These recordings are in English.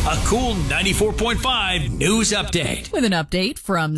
A cool 94.5 news update. With an update from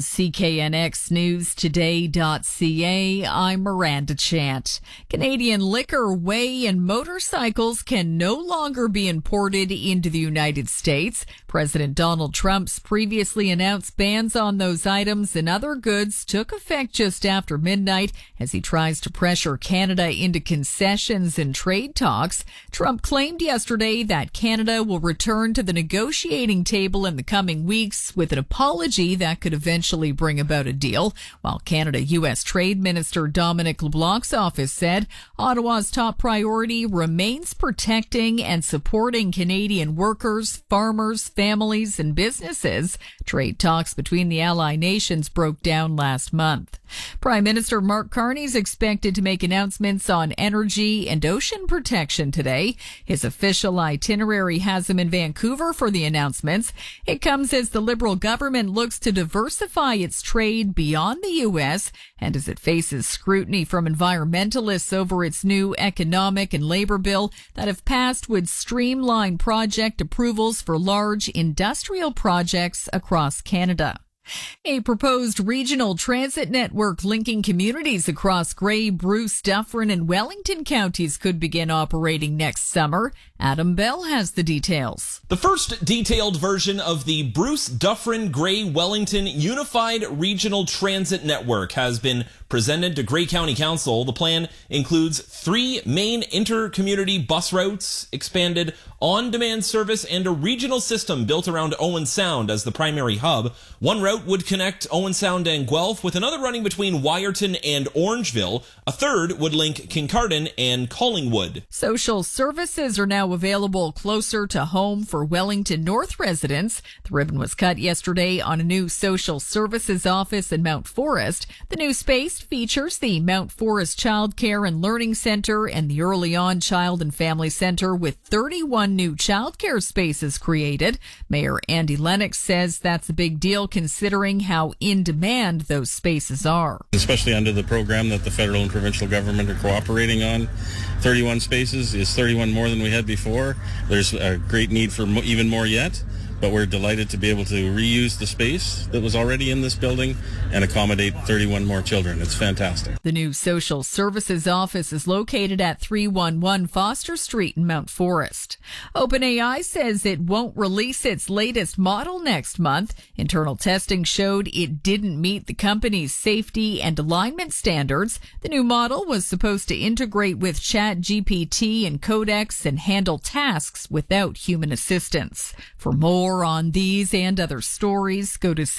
CKNXNewsToday.ca, I'm Miranda Chant. Canadian liquor, whey, and motorcycles can no longer be imported into the United States. President Donald Trump's previously announced bans on those items and other goods took effect just after midnight as he tries to pressure Canada into concessions and trade talks. Trump claimed yesterday that Canada will return to the negotiating table in the coming weeks with an apology that could eventually bring about a deal, while Canada-U.S. Trade Minister Dominic LeBlanc's office said Ottawa's top priority remains protecting and supporting Canadian workers, farmers, families, and businesses. Trade talks between the ally nations broke down last month. Prime Minister Mark Carney is expected to make announcements on energy and ocean protection today. His official itinerary has him in Vancouver for the announcements. It comes as the Liberal government looks to diversify its trade beyond the U.S. and as it faces scrutiny from environmentalists over its new economic and labor bill that, if passed, would streamline project approvals for large industrial projects across Canada. A proposed regional transit network linking communities across Grey, Bruce, Dufferin, and Wellington counties could begin operating next summer. Adam Bell has the details. The first detailed version of the Bruce, Dufferin, Grey, Wellington Unified Regional Transit Network has been presented to Grey County Council. The plan includes 3 main inter-community bus routes, expanded on-demand service, and a regional system built around Owen Sound as the primary hub. One route would connect Owen Sound and Guelph, with another running between Wyerton and Orangeville. A third would link Kincardine and Collingwood. Social services are now available closer to home for Wellington North residents. The ribbon was cut yesterday on a new social services office in Mount Forest. The new space features the Mount Forest Child Care and Learning Center and the Early On Child and Family Center, with 31 new child care spaces created. Mayor Andy Lennox says that's a big deal considering how in demand those spaces are. Especially under the program that the federal and provincial government are cooperating on. 31 spaces is 31 more than we had before. There's a great need for even more yet, but we're delighted to be able to reuse the space that was already in this building and accommodate 31 more children. It's fantastic. The new social services office is located at 311 Foster Street in Mount Forest. OpenAI says it won't release its latest model next month. Internal testing showed it didn't meet the company's safety and alignment standards. The new model was supposed to integrate with ChatGPT and Codex and handle tasks without human assistance. For more on these and other stories, go to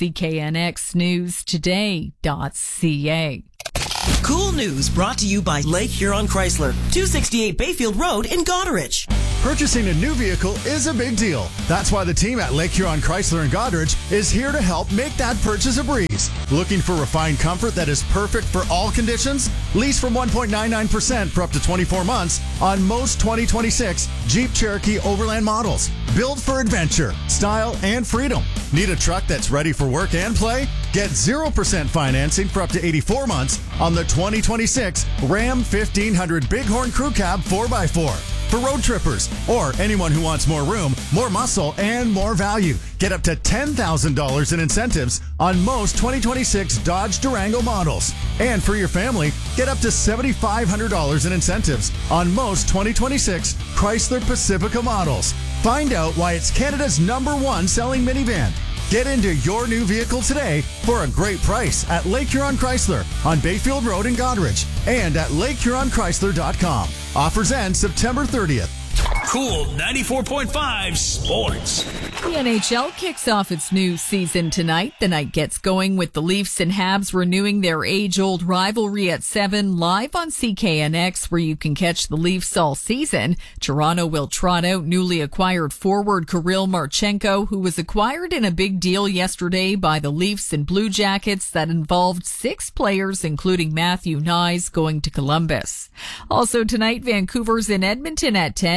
CKNXNewsToday.ca. Cool news brought to you by Lake Huron Chrysler, 268 Bayfield Road in Goderich. Purchasing a new vehicle is a big deal. That's why the team at Lake Huron Chrysler in Goderich is here to help make that purchase a breeze. Looking for refined comfort that is perfect for all conditions? Lease from 1.99% for up to 24 months on most 2026 Jeep Cherokee Overland models. Built for adventure, style, and freedom. Need a truck that's ready for work and play? Get 0% financing for up to 84 months on the 2026 Ram 1500 Bighorn Crew Cab 4x4. For road trippers or anyone who wants more room, more muscle, and more value, get up to $10,000 in incentives on most 2026 Dodge Durango models. And for your family, get up to $7,500 in incentives on most 2026 Chrysler Pacifica models. Find out why it's Canada's #1 selling minivan. Get into your new vehicle today for a great price at Lake Huron Chrysler on Bayfield Road in Goderich and at LakeHuronChrysler.com. Offers end September 30th. Cool 94.5 Sports. The NHL kicks off its new season tonight. The night gets going with the Leafs and Habs renewing their age-old rivalry at 7 live on CKNX, where you can catch the Leafs all season. Toronto will trot out newly acquired forward Kirill Marchenko, who was acquired in a big deal yesterday by the Leafs and Blue Jackets that involved 6 players, including Matthew Nyes, going to Columbus. Also tonight, Vancouver's in Edmonton at 10 as the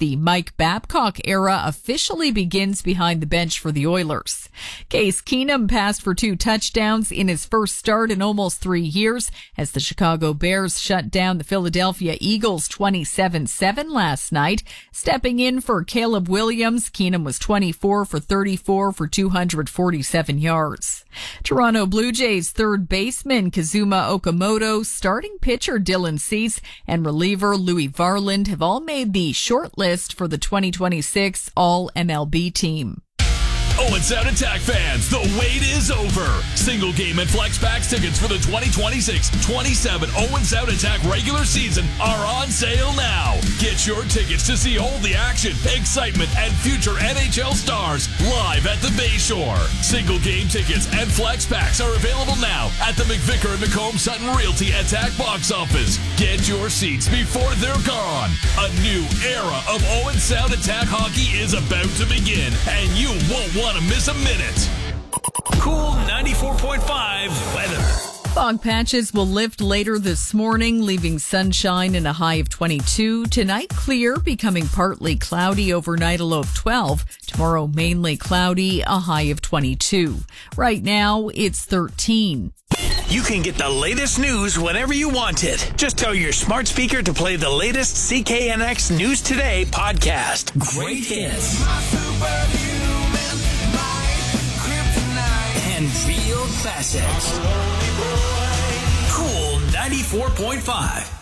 The Mike Babcock era officially begins behind the bench for the Oilers. Case Keenum passed for 2 touchdowns in his first start in almost 3 years as the Chicago Bears shut down the Philadelphia Eagles 27-7 last night. Stepping in for Caleb Williams, Keenum was 24 for 34 for 247 yards. Toronto Blue Jays third baseman Kazuma Okamoto, starting pitcher Dylan Cease, and reliever Louis Varland have all made the short list for the 2026 All-MLB team. Owen Sound Attack fans, the wait is over. Single game and flex packs tickets for the 2026-27 Owen Sound Attack regular season are on sale now. Get your tickets to see all the action, excitement, and future NHL stars live at the Bayshore. Single game tickets and flex packs are available now at the McVicker and McComb Sutton Realty Attack box office. Get your seats before they're gone. A new era of Owen Sound Attack hockey is about to begin, and you won't want to miss a minute. Cool 94.5 weather. Fog patches will lift later this morning, leaving sunshine and a high of 22. Tonight, clear, becoming partly cloudy overnight, a low of 12. Tomorrow, mainly cloudy, a high of 22. Right now, it's 13. You can get the latest news whenever you want it. Just tell your smart speaker to play the latest CKNX News Today podcast. Great hits. And real classics. Cool 94.5.